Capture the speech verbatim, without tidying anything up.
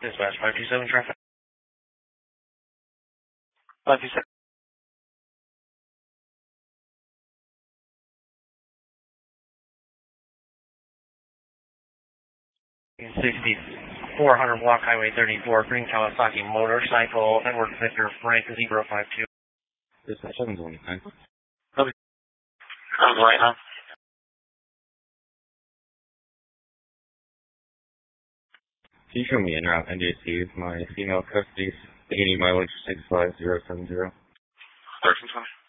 Dispatch five two seven traffic. five two seven. sixty-four hundred block Highway thirty-four, Green Kawasaki motorcycle, Edward Victor Frank zero five two. Dispatch seven twenty-nine. Copy. I'm right now. Can you show me in route N J C? My female custody, eighty mileage six five zero seven zero. thirteen twenty.